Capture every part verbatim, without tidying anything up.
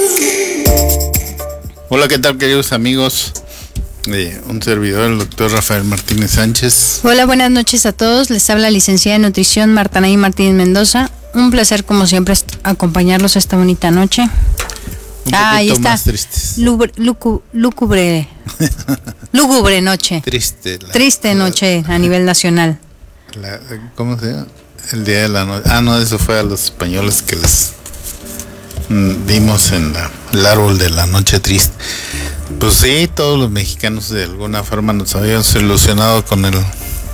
Hola, ¿qué tal, queridos amigos? Eh, un servidor, el doctor Rafael Martínez Sánchez. Hola, buenas noches a todos. Les habla la licenciada en nutrición Martanaí Martínez Mendoza. Un placer, como siempre, acompañarlos esta bonita noche. Un ah, ahí está. Más tristes. Lubre, lucu, lúgubre. Lúgubre noche. Triste. La, Triste noche la, a nivel nacional. La, ¿Cómo se llama? El día de la noche. Ah, no, eso fue a los españoles que les dimos en la, el árbol de la noche triste. Pues sí, todos los mexicanos de alguna forma nos habíamos ilusionado con el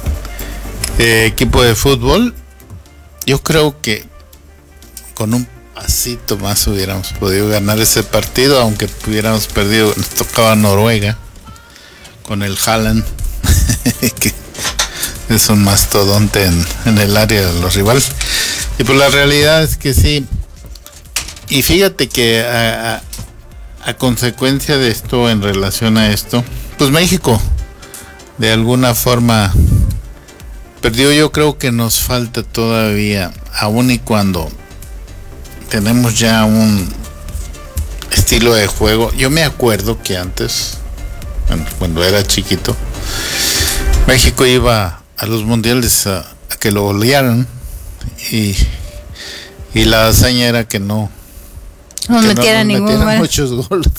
eh, equipo de fútbol. Yo creo que con un pasito más hubiéramos podido ganar ese partido, aunque hubiéramos perdido. Nos tocaba Noruega con el Haaland, que es un mastodonte en, en el área de los rivales. Y pues la realidad es que sí. Y fíjate que a, a, a consecuencia de esto, en relación a esto, pues México de alguna forma perdió. Yo creo que nos falta todavía, aun y cuando tenemos ya un estilo de juego. Yo me acuerdo que antes, bueno, cuando era chiquito, México iba a los mundiales a, a que lo golearan, y, y la hazaña era que no No que metiera no ningún metieran muchos goles.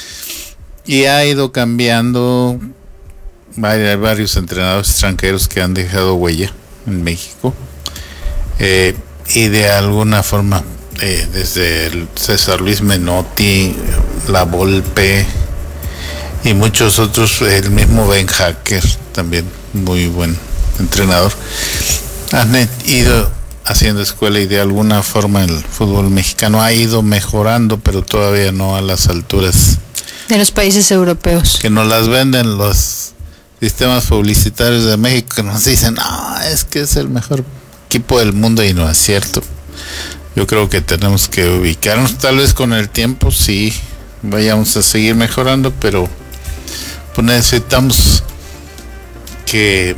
Y ha ido cambiando. Hay varios entrenadores extranjeros que han dejado huella en México. Eh, y de alguna forma, eh, desde el César Luis Menotti, La Volpe y muchos otros, el mismo Ben Hacker, también muy buen entrenador, han ido haciendo escuela, y de alguna forma el fútbol mexicano ha ido mejorando, pero todavía no a las alturas de los países europeos que nos las venden los sistemas publicitarios de México, que nos dicen, no, es que es el mejor equipo del mundo, y no es cierto. Yo creo que tenemos que ubicarnos, tal vez con el tiempo sí vayamos a seguir mejorando, pero pues necesitamos que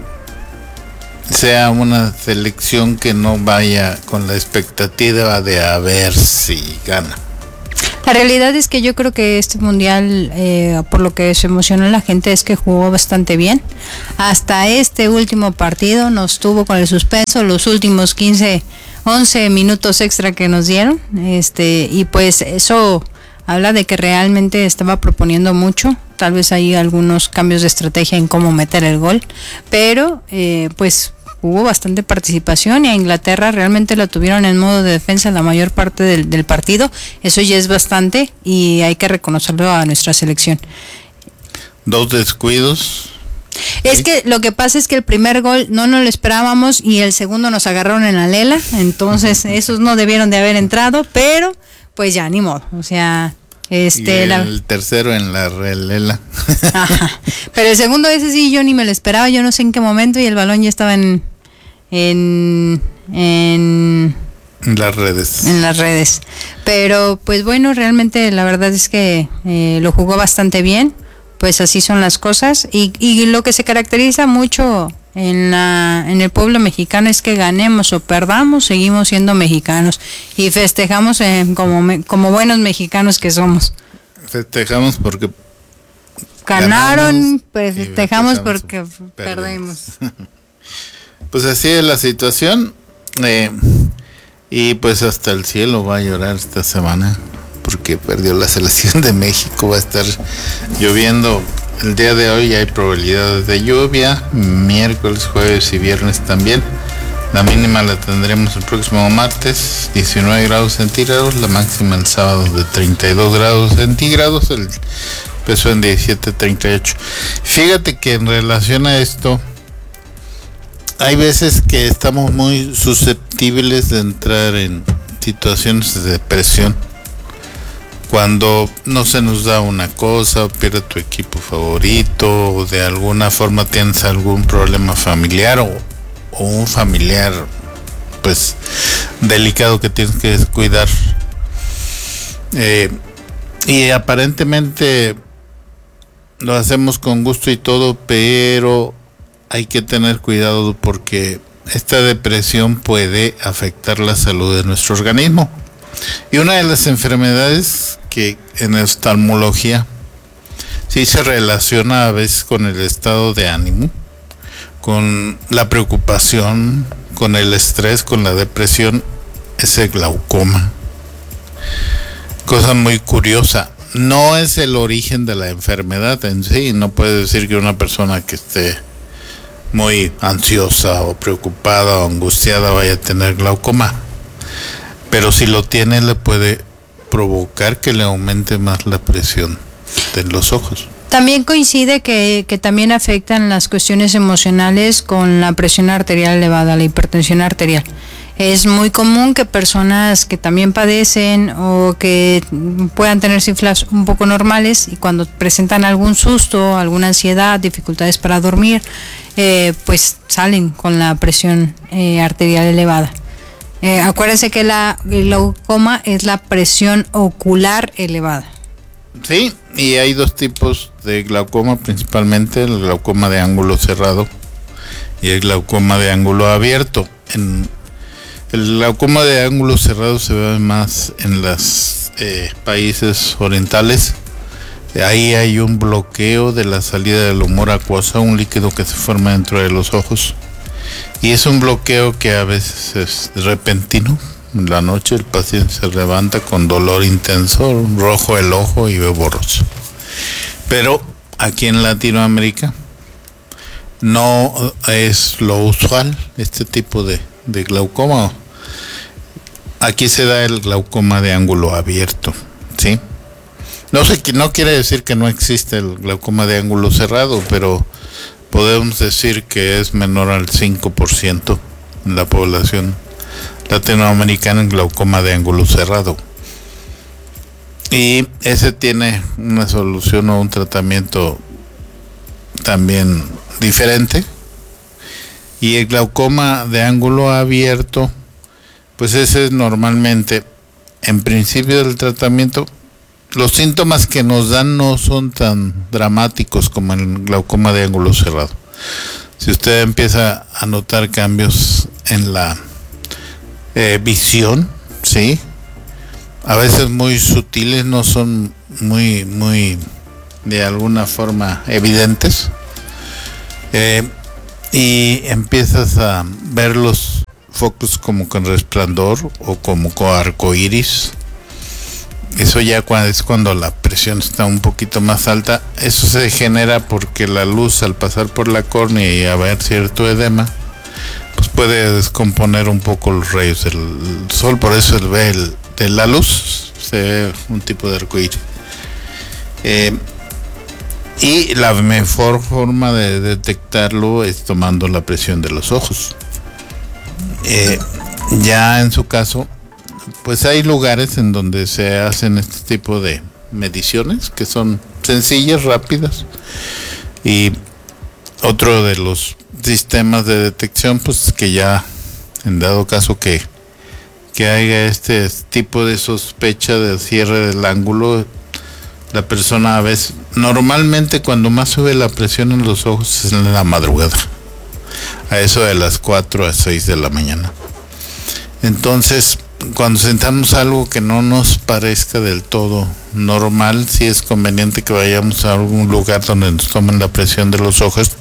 sea una selección que no vaya con la expectativa de a ver si gana. La realidad es que yo creo que este mundial, eh, por lo que se emocionó la gente, es que jugó bastante bien. Hasta este último partido nos tuvo con el suspenso, los últimos quince, once minutos extra que nos dieron, este, y pues eso habla de que realmente estaba proponiendo mucho. Tal vez hay algunos cambios de estrategia en cómo meter el gol, pero eh, pues hubo bastante participación, y a Inglaterra realmente la tuvieron en modo de defensa la mayor parte del, del partido. Eso ya es bastante, y hay que reconocerlo a nuestra selección. Dos descuidos. Es ¿sí? que lo que pasa es que el primer gol no nos lo esperábamos, y el segundo nos agarraron en la lela, entonces esos no debieron de haber entrado, pero pues ya, ni modo, o sea... Este, y el la... tercero en la relela. Ajá. Pero el segundo, ese sí, yo ni me lo esperaba, yo no sé en qué momento, y el balón ya estaba en en en, en las redes. En las redes. Pero pues bueno, realmente la verdad es que eh, lo jugó bastante bien, pues así son las cosas, y, y lo que se caracteriza mucho en la en el pueblo mexicano es que ganemos o perdamos, seguimos siendo mexicanos, y festejamos eh, como me, como buenos mexicanos que somos. Festejamos porque ganaron, pues festejamos porque perdemos. Pues así es la situación, eh, y pues hasta el cielo va a llorar esta semana porque perdió la selección de México. Va a estar lloviendo el día de hoy, hay probabilidades de lluvia, miércoles, jueves y viernes también. La mínima la tendremos el próximo martes, diecinueve grados centígrados, la máxima el sábado de treinta y dos grados centígrados, el peso en diecisiete treinta y ocho. Fíjate que en relación a esto, hay veces que estamos muy susceptibles de entrar en situaciones de depresión. Cuando no se nos da una cosa, o pierde tu equipo favorito, o de alguna forma tienes algún problema familiar, o, o un familiar pues delicado que tienes que descuidar, eh, y aparentemente lo hacemos con gusto y todo, pero hay que tener cuidado porque esta depresión puede afectar la salud de nuestro organismo. Y una de las enfermedades que en oftalmología sí se relaciona a veces con el estado de ánimo, con la preocupación, con el estrés, con la depresión, ese glaucoma. Cosa muy curiosa. No es el origen de la enfermedad en sí. No puede decir que una persona que esté muy ansiosa o preocupada o angustiada vaya a tener glaucoma. Pero si lo tiene, le puede provocar que le aumente más la presión de los ojos. También coincide que, que también afectan las cuestiones emocionales con la presión arterial elevada, la hipertensión arterial. Es muy común que personas que también padecen o que puedan tener cifras un poco normales y cuando presentan algún susto, alguna ansiedad, dificultades para dormir, eh, pues salen con la presión eh, arterial elevada. Eh, acuérdense que la, el glaucoma es la presión ocular elevada. Sí, y hay dos tipos de glaucoma, principalmente el glaucoma de ángulo cerrado y el glaucoma de ángulo abierto. En el glaucoma de ángulo cerrado se ve más en los eh, países orientales. Ahí hay un bloqueo de la salida del humor acuoso, un líquido que se forma dentro de los ojos. Y es un bloqueo que a veces es repentino. En la noche el paciente se levanta con dolor intenso, rojo el ojo y ve borroso. Pero aquí en Latinoamérica no es lo usual este tipo de, de glaucoma. Aquí se da el glaucoma de ángulo abierto, ¿sí? No sé, no quiere decir que no existe el glaucoma de ángulo cerrado, pero podemos decir que es menor al cinco por ciento en la población latinoamericana en glaucoma de ángulo cerrado. Y ese tiene una solución o un tratamiento también diferente. Y el glaucoma de ángulo abierto, pues ese es normalmente, en principio del tratamiento, los síntomas que nos dan no son tan dramáticos como en el glaucoma de ángulo cerrado. Si usted empieza a notar cambios en la eh, visión, sí, a veces muy sutiles, no son muy, muy de alguna forma evidentes, eh, y empiezas a ver los focos como con resplandor o como con arcoíris. Eso ya es cuando la presión está un poquito más alta. Eso se genera porque la luz, al pasar por la córnea y haber cierto edema, pues puede descomponer un poco los rayos del sol. Por eso el ve el, de la luz se ve un tipo de arcoíris. Eh, y la mejor forma de detectarlo es tomando la presión de los ojos. Eh, ya en su caso, pues hay lugares en donde se hacen este tipo de mediciones que son sencillas, rápidas, y otro de los sistemas de detección, pues que ya en dado caso que que haya este tipo de sospecha del cierre del ángulo, la persona a veces, normalmente cuando más sube la presión en los ojos es en la madrugada, a eso de las cuatro a seis de la mañana. Entonces, cuando sentamos algo que no nos parezca del todo normal, sí es conveniente que vayamos a algún lugar donde nos tomen la presión de los ojos.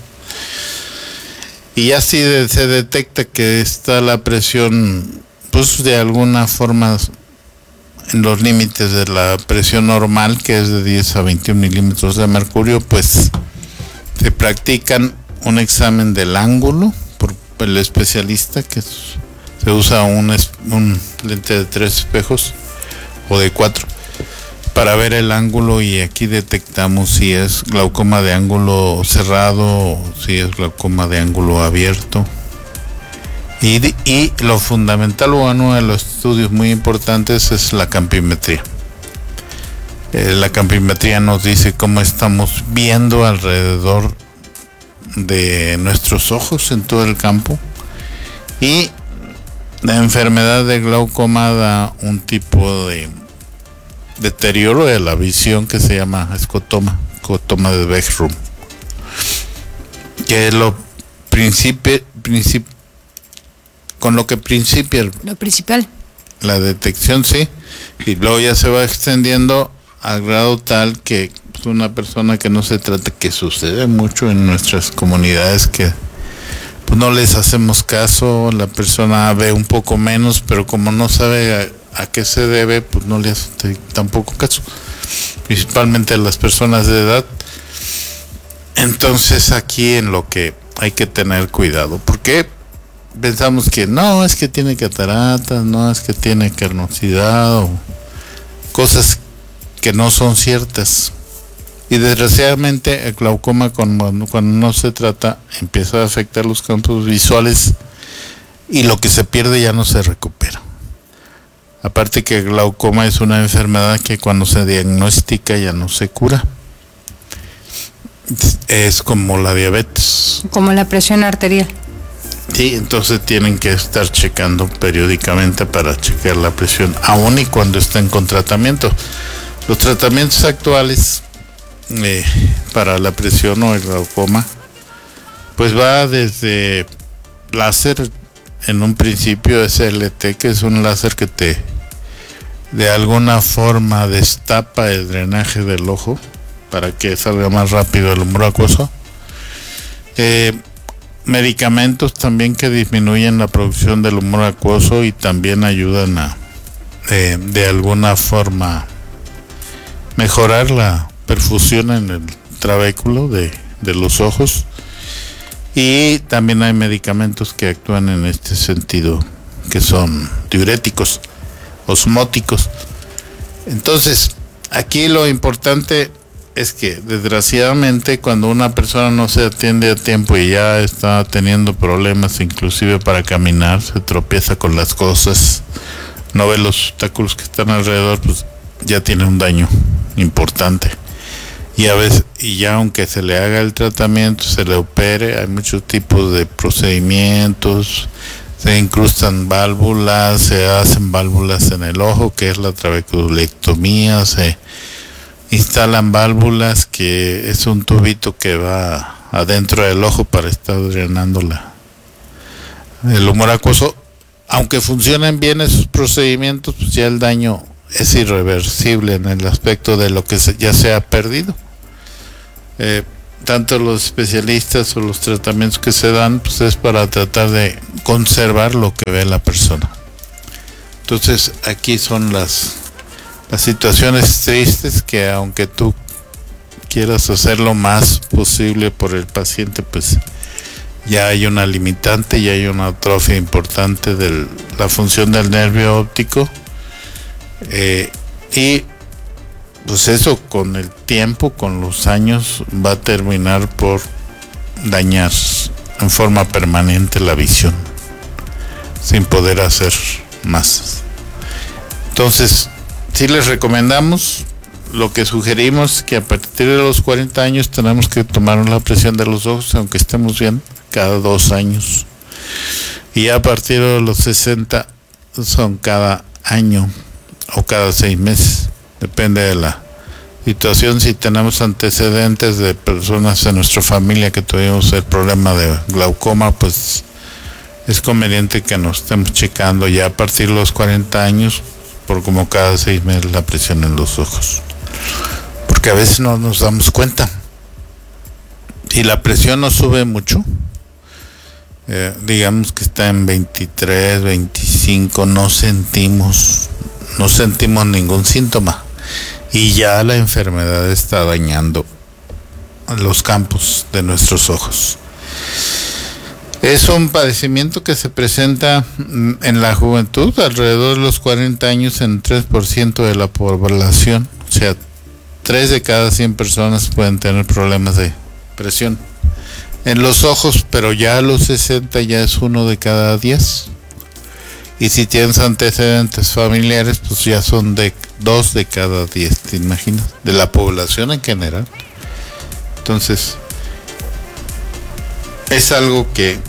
Y ya si de, se detecta que está la presión, pues de alguna forma en los límites de la presión normal, que es de diez a veintiún milímetros de mercurio, pues se practican un examen del ángulo por el especialista, que es, se usa un, un lente de tres espejos o de cuatro para ver el ángulo, y aquí detectamos si es glaucoma de ángulo cerrado o si es glaucoma de ángulo abierto. Y, y lo fundamental, o uno de los estudios muy importantes, es la campimetría. Eh, la campimetría nos dice cómo estamos viendo alrededor de nuestros ojos en todo el campo, y la enfermedad de glaucoma da un tipo de deterioro de la visión que se llama escotoma, escotoma de Beckstrom, que es lo principio, princip, con lo que principia lo principal, la detección, sí, y luego ya se va extendiendo al grado tal que pues, una persona que no se trata, que sucede mucho en nuestras comunidades, que pues no les hacemos caso, la persona ve un poco menos, pero como no sabe a, a qué se debe, pues no le hace tampoco caso, principalmente a las personas de edad. Entonces aquí en lo que hay que tener cuidado, porque pensamos que no, es que tiene cataratas, no, es que tiene carnosidad o cosas que no son ciertas. Y desgraciadamente el glaucoma, cuando, cuando no se trata, empieza a afectar los campos visuales y lo que se pierde ya no se recupera. Aparte que el glaucoma es una enfermedad que cuando se diagnostica ya no se cura. Es como la diabetes. Como la presión arterial. Sí, entonces tienen que estar checando periódicamente para checar la presión, aun y cuando estén con tratamiento. Los tratamientos actuales eh, para la presión o el glaucoma, pues va desde láser, en un principio es L T, que es un láser que te de alguna forma destapa el drenaje del ojo para que salga más rápido el humor acuoso. Eh, medicamentos también que disminuyen la producción del humor acuoso y también ayudan a eh, de alguna forma mejorar la perfusión en el trabéculo de, de los ojos, y también hay medicamentos que actúan en este sentido, que son diuréticos, osmóticos. Entonces aquí lo importante es que desgraciadamente cuando una persona no se atiende a tiempo y ya está teniendo problemas inclusive para caminar, se tropieza con las cosas, no ve los obstáculos que están alrededor, pues ya tiene un daño importante. Y a veces, y ya aunque se le haga el tratamiento, se le opere, hay muchos tipos de procedimientos, se incrustan válvulas, se hacen válvulas en el ojo, que es la trabeculectomía, se instalan válvulas, que es un tubito que va adentro del ojo para estar drenando la, el humor acuoso. Aunque funcionen bien esos procedimientos, pues ya el daño es irreversible en el aspecto de lo que se, ya se ha perdido. Eh, tanto los especialistas o los tratamientos que se dan, pues es para tratar de conservar lo que ve la persona. Entonces aquí son las las situaciones tristes, que aunque tú quieras hacer lo más posible por el paciente, pues ya hay una limitante, ya hay una atrofia importante de la función del nervio óptico, eh, y pues eso con el tiempo, con los años, va a terminar por dañar en forma permanente la visión, sin poder hacer más. Entonces sí les recomendamos, lo que sugerimos, que a partir de los cuarenta años tenemos que tomar la presión de los ojos, aunque estemos bien, cada dos años. Y a partir de los sesenta son cada año o cada seis meses, depende de la situación. Si tenemos antecedentes de personas en nuestra familia que tuvimos el problema de glaucoma, pues es conveniente que nos estemos checando ya a partir de los cuarenta años, por como cada seis meses, la presión en los ojos, porque a veces no nos damos cuenta. Si la presión nos sube mucho, eh, digamos que está en veintitrés, veinticinco, no sentimos no sentimos ningún síntoma, y ya la enfermedad está dañando los campos de nuestros ojos. Es un padecimiento que se presenta en la juventud, alrededor de los cuarenta años, en tres por ciento de la población. O sea, tres de cada cien personas pueden tener problemas de presión en los ojos, pero ya a los sesenta ya es uno de cada diez. Y si tienes antecedentes familiares, pues ya son de dos de cada diez, ¿te imaginas? De la población en general. Entonces, es algo que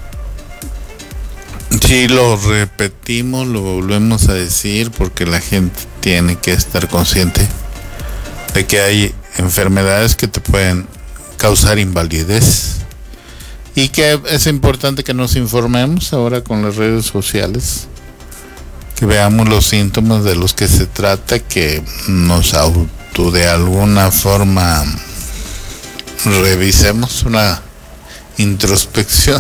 si lo repetimos, lo volvemos a decir, porque la gente tiene que estar consciente de que hay enfermedades que te pueden causar invalidez, y que es importante que nos informemos ahora con las redes sociales, que veamos los síntomas de los que se trata, que nos auto de alguna forma revisemos una introspección.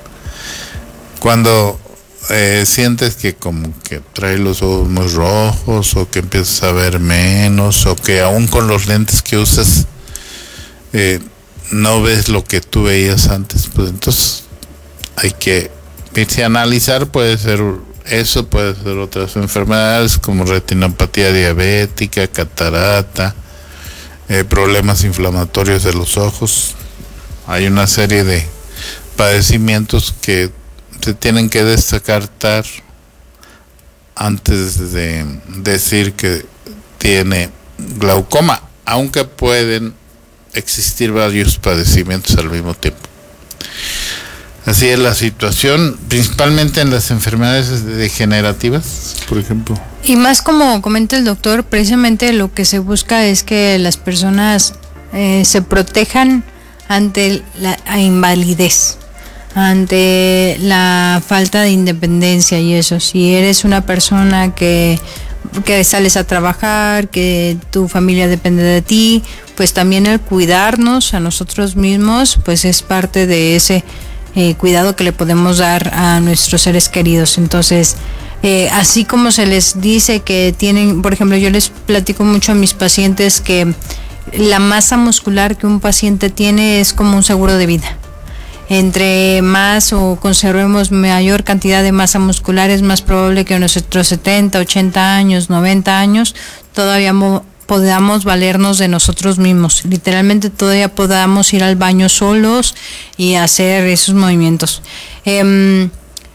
Cuando eh, sientes que como que trae los ojos muy rojos, o que empiezas a ver menos, o que aún con los lentes que usas eh, no ves lo que tú veías antes, pues entonces hay que irse a analizar. Puede ser eso, puede ser otras enfermedades como retinopatía diabética, catarata, eh, problemas inflamatorios de los ojos. Hay una serie de padecimientos que se tienen que descartar antes de decir que tiene glaucoma, aunque pueden existir varios padecimientos al mismo tiempo. Así es la situación, principalmente en las enfermedades degenerativas, por ejemplo. Y más, como comenta el doctor, precisamente lo que se busca es que las personas eh, se protejan ante la, la invalidez, ante la falta de independencia y eso. Si eres una persona que, que sales a trabajar, que tu familia depende de ti, pues también el cuidarnos a nosotros mismos, pues es parte de ese eh, cuidado que le podemos dar a nuestros seres queridos. Entonces, eh, así como se les dice que tienen, por ejemplo, yo les platico mucho a mis pacientes que la masa muscular que un paciente tiene es como un seguro de vida. Entre más o conservemos mayor cantidad de masa muscular, es más probable que a nuestros setenta, ochenta años, noventa años todavía mo- podamos valernos de nosotros mismos. Literalmente todavía podamos ir al baño solos y hacer esos movimientos. Eh,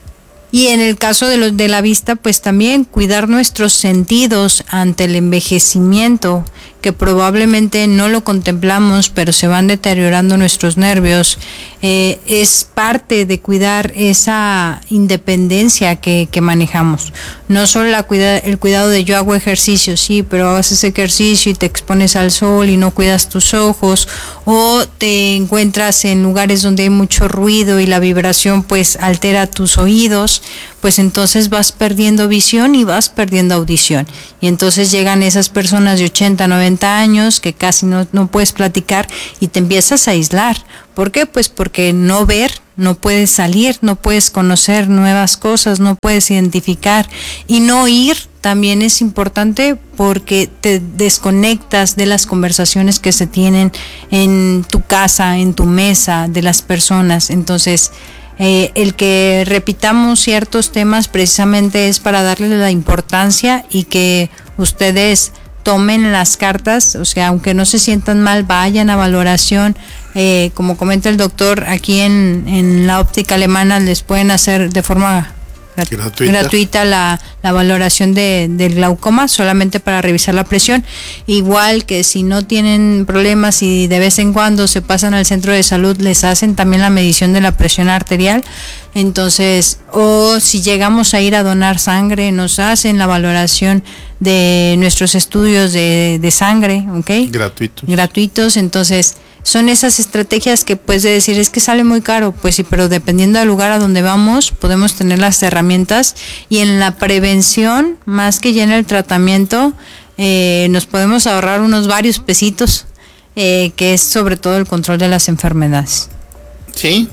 Y en el caso de, lo, de la vista, pues también cuidar nuestros sentidos ante el envejecimiento, que probablemente no lo contemplamos, pero se van deteriorando nuestros nervios. Eh, es parte de cuidar esa independencia que, que manejamos. No solo la cuida, el cuidado de yo hago ejercicio, sí, pero haces ejercicio y te expones al sol y no cuidas tus ojos, o te encuentras en lugares donde hay mucho ruido y la vibración pues altera tus oídos, pues entonces vas perdiendo visión y vas perdiendo audición. Y entonces llegan esas personas de ochenta, noventa años que casi no, no puedes platicar y te empiezas a aislar. ¿Por qué? Pues porque no ver, no puedes salir, no puedes conocer nuevas cosas, no puedes identificar. Y no oír también es importante porque te desconectas de las conversaciones que se tienen en tu casa, en tu mesa, de las personas. Entonces, Eh, el que repitamos ciertos temas precisamente es para darle la importancia y que ustedes tomen las cartas, o sea, aunque no se sientan mal, vayan a valoración. Eh, como comenta el doctor, aquí en, en la óptica alemana les pueden hacer de forma gratuita, gratuita la, la valoración de, del glaucoma, solamente para revisar la presión. Igual que si no tienen problemas y de vez en cuando se pasan al centro de salud, les hacen también la medición de la presión arterial. Entonces, o si llegamos a ir a donar sangre, nos hacen la valoración de nuestros estudios de, de sangre, ¿ok? Gratuitos. Gratuitos, entonces son esas estrategias que puedes decir, es que sale muy caro, pues sí, pero dependiendo del lugar a donde vamos, podemos tener las herramientas, y en la prevención, más que ya en el tratamiento, eh, nos podemos ahorrar unos varios pesitos, eh, que es sobre todo el control de las enfermedades. Sí,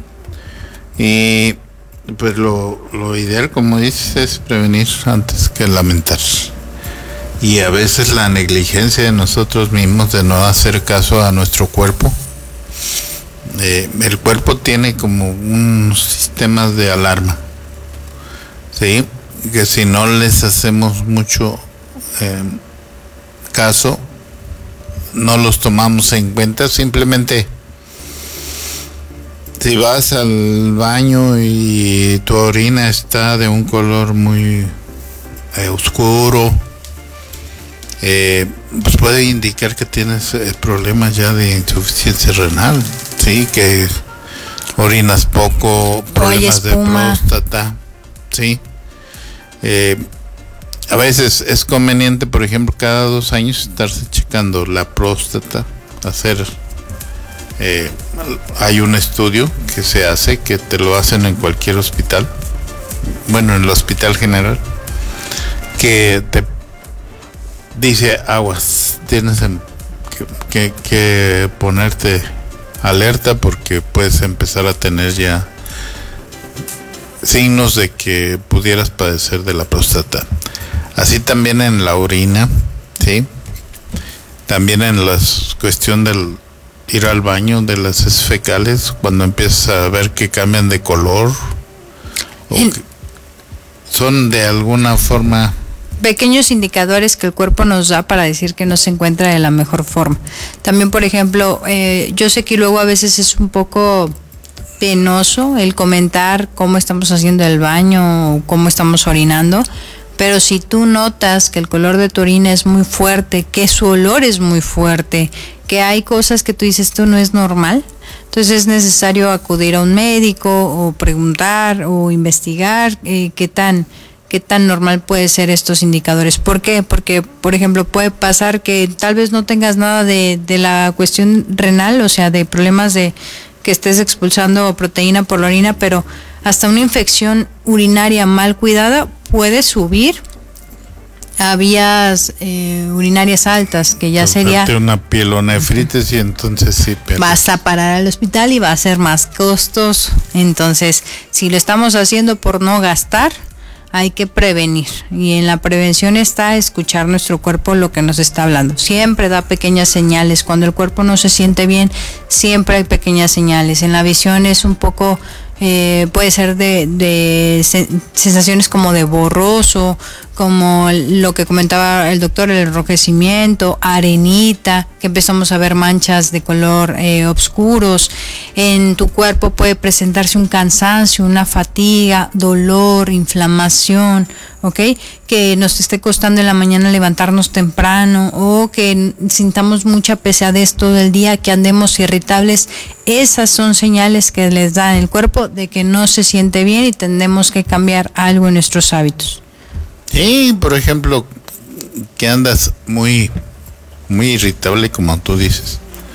y pues lo, lo ideal, como dices, es prevenir antes que lamentar. Y a veces la negligencia de nosotros mismos de no hacer caso a nuestro cuerpo. Eh, el cuerpo tiene como unos sistemas de alarma, ¿sí? Que si no les hacemos mucho eh, caso, no los tomamos en cuenta. Simplemente, si vas al baño y tu orina está de un color muy eh, oscuro, Eh, pues puede indicar que tienes eh, problemas ya de insuficiencia renal, sí, que orinas poco, problemas de próstata, sí. Eh, a veces es conveniente, por ejemplo, cada dos años estarse checando la próstata, hacer, eh, hay un estudio que se hace, que te lo hacen en cualquier hospital, bueno, en el Hospital General, que te dice, aguas, tienes que, que, que ponerte alerta porque puedes empezar a tener ya signos de que pudieras padecer de la próstata. Así también en la orina, ¿sí? También en la cuestión del ir al baño, de las heces fecales, cuando empiezas a ver que cambian de color, o que son de alguna forma pequeños indicadores que el cuerpo nos da para decir que no se encuentra de la mejor forma. También, por ejemplo, eh, yo sé que luego a veces es un poco penoso el comentar cómo estamos haciendo el baño o cómo estamos orinando, pero si tú notas que el color de tu orina es muy fuerte, que su olor es muy fuerte, que hay cosas que tú dices esto no es normal, entonces es necesario acudir a un médico o preguntar o investigar eh, qué tan qué tan normal puede ser estos indicadores. ¿Por qué? Porque, por ejemplo, puede pasar que tal vez no tengas nada de, de la cuestión renal, o sea, de problemas de que estés expulsando proteína por la orina, pero hasta una infección urinaria mal cuidada puede subir a vías eh, urinarias altas, que ya sería una pielonefritis y entonces sí pierdes. Vas a parar al hospital y va a ser más costoso. Entonces, si lo estamos haciendo por no gastar, hay que prevenir, y en la prevención está escuchar nuestro cuerpo lo que nos está hablando. Siempre da pequeñas señales. Cuando el cuerpo no se siente bien, siempre hay pequeñas señales. En la visión es un poco, eh, puede ser de, de sensaciones como de borroso, como lo que comentaba el doctor, el enrojecimiento, arenita, que empezamos a ver manchas de color eh, oscuros. En tu cuerpo puede presentarse un cansancio, una fatiga, dolor, inflamación, ¿ok? Que nos esté costando en la mañana levantarnos temprano, o que sintamos mucha pesadez todo el día, que andemos irritables. Esas son señales que les da el cuerpo de que no se siente bien y tenemos que cambiar algo en nuestros hábitos. Sí, por ejemplo, que andas muy, muy irritable, como tú dices,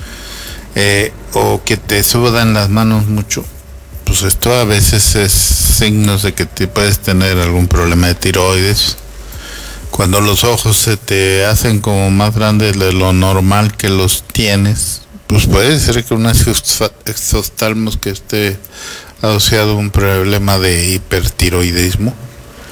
eh, o que te sudan las manos mucho, pues esto a veces es signos de que te puedes tener algún problema de tiroides. Cuando los ojos se te hacen como más grandes de lo normal que los tienes, pues puede ser que un exoftalmos que esté asociado a un problema de hipertiroidismo.